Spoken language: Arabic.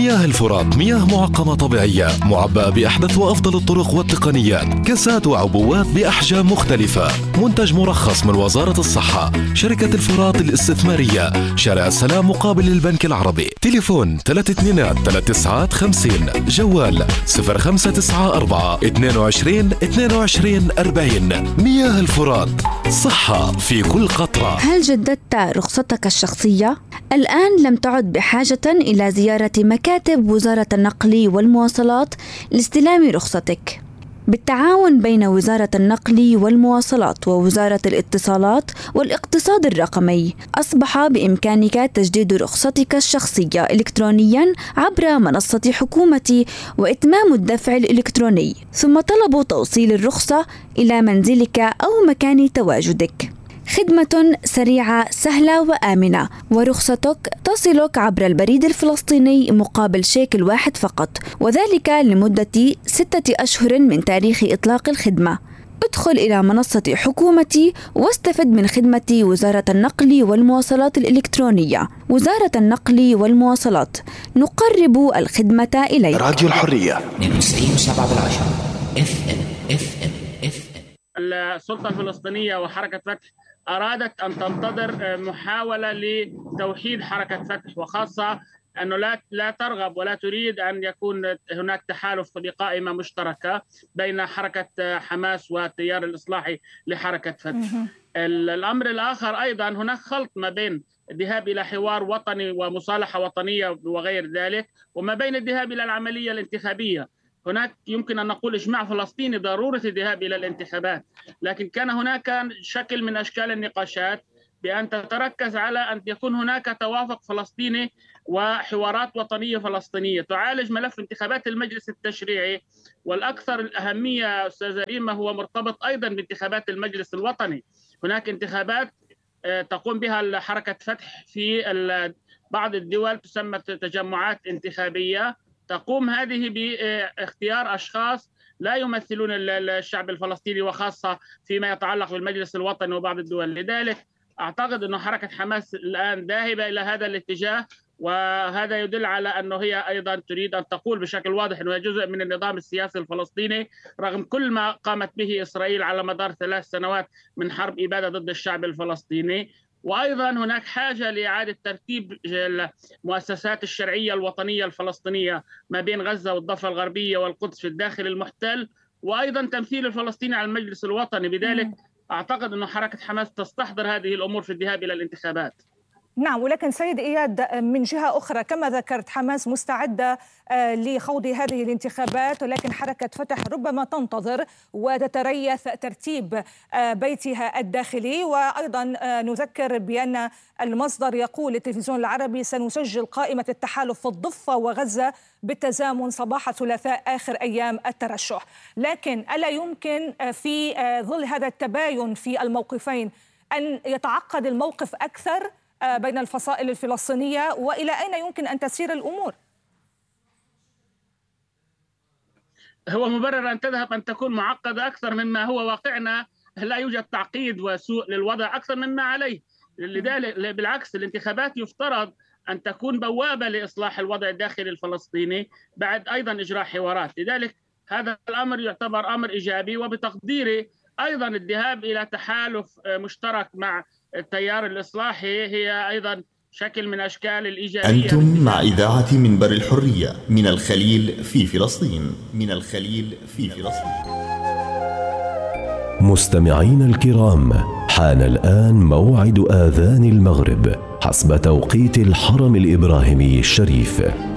مياه الفرات مياه معقمة طبيعية معبأة بأحدث وأفضل الطرق والتقنيات، كاسات وعبوات بأحجام مختلفة. منتج مرخص من وزارة الصحة. شركة الفرات الاستثمارية، شارع السلام مقابل البنك العربي. تليفون 323950. جوال 0594 22 40. مياه الفرات، صحة في كل قطرة. هل جددت رخصتك الشخصية؟ الآن لم تعد بحاجة إلى زيارة مكاتب وزارة النقل والمواصلات لاستلام رخصتك. بالتعاون بين وزارة النقل والمواصلات ووزارة الاتصالات والاقتصاد الرقمي، أصبح بإمكانك تجديد رخصتك الشخصية إلكترونياً عبر منصة حكومتي وإتمام الدفع الإلكتروني، ثم طلب توصيل الرخصة إلى منزلك أو مكان تواجدك. خدمة سريعة سهلة وآمنة، ورخصتك تصلك عبر البريد الفلسطيني مقابل شيكل واحد فقط، وذلك لمدة 6 أشهر من تاريخ إطلاق الخدمة. ادخل إلى منصة حكومتي واستفد من خدمة وزارة النقل والمواصلات الإلكترونية. وزارة النقل والمواصلات، نقرب الخدمة إليك. راديو الحرية 92.7 FM. السلطة الفلسطينية وحركة فتح أرادت أن تنتظر محاولة لتوحيد حركة فتح، وخاصة أنه لا ترغب ولا تريد أن يكون هناك تحالف لقائمة مشتركة بين حركة حماس والتيار الإصلاحي لحركة فتح. الأمر الآخر أيضا هناك خلط ما بين الذهاب إلى حوار وطني ومصالحة وطنية وغير ذلك، وما بين الذهاب إلى العملية الانتخابية. هناك يمكن أن نقول إجماع فلسطيني ضرورة الذهاب إلى الانتخابات، لكن كان هناك شكل من أشكال النقاشات بأن تتركز على أن يكون هناك توافق فلسطيني وحوارات وطنية فلسطينية تعالج ملف انتخابات المجلس التشريعي. والأكثر الأهمية أستاذ ريما هو مرتبط أيضا بانتخابات المجلس الوطني. هناك انتخابات تقوم بها حركة فتح في بعض الدول تسمى تجمعات انتخابية، تقوم هذه باختيار أشخاص لا يمثلون الشعب الفلسطيني، وخاصة فيما يتعلق بالمجلس الوطني وبعض الدول. لذلك أعتقد أن حركة حماس الآن ذاهبة إلى هذا الاتجاه، وهذا يدل على أنه هي أيضا تريد أن تقول بشكل واضح أنه هي جزء من النظام السياسي الفلسطيني، رغم كل ما قامت به إسرائيل على مدار 3 سنوات من حرب إبادة ضد الشعب الفلسطيني. وأيضا هناك حاجة لإعادة ترتيب المؤسسات الشرعية الوطنية الفلسطينية ما بين غزة والضفة الغربية والقدس في الداخل المحتل، وأيضا تمثيل الفلسطيني على المجلس الوطني. بذلك أعتقد أن حركة حماس تستحضر هذه الأمور في الذهاب إلى الانتخابات. نعم، ولكن سيد إياد، من جهة أخرى كما ذكرت حماس مستعدة لخوض هذه الانتخابات، ولكن حركة فتح ربما تنتظر وتتريث ترتيب بيتها الداخلي. وأيضا نذكر بأن المصدر يقول للتلفزيون العربي: سنسجل قائمة التحالف في الضفة وغزة بالتزامن صباح الثلاثاء آخر أيام الترشح. لكن ألا يمكن في ظل هذا التباين في الموقفين أن يتعقد الموقف أكثر بين الفصائل الفلسطينية؟ وإلى أين يمكن أن تسير الأمور؟ هو مبرر أن تذهب أن تكون معقدة أكثر مما هو واقعنا. لا يوجد تعقيد وسوء للوضع أكثر مما عليه. لذلك بالعكس، الانتخابات يفترض أن تكون بوابة لإصلاح الوضع الداخلي الفلسطيني بعد أيضا إجراء حوارات. لذلك هذا الأمر يعتبر أمر إيجابي، وبتقديري أيضا الذهاب إلى تحالف مشترك مع التيار الإصلاحي هي أيضا شكل من أشكال الإيجابية. أنتم مع إذاعة منبر الحرية من الخليل في فلسطين. مستمعين الكرام، حان الآن موعد آذان المغرب حسب توقيت الحرم الإبراهيمي الشريف.